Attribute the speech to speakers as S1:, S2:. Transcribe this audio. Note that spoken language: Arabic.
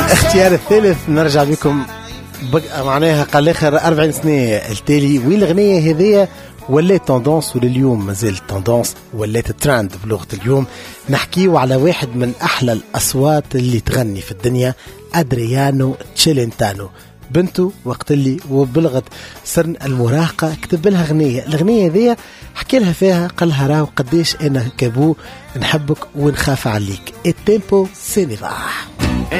S1: اختيار الثالث نرجع بكم معناها قال اخر 40 سنه التالي وين الاغنيه هذيا ولات توندونس ولليوم مازال توندونس ولات ترند بلغه اليوم. نحكيو على واحد من احلى الاصوات اللي تغني في الدنيا، ادريانو تشيلنتانو. بنته وقت اللي وبلغت سن المراهقه كتب لها الاغنيه هذيا حكي لها فيها قال لها راهو قديش انا كابو نحبك ونخاف عليك. التيمبو سينيفا.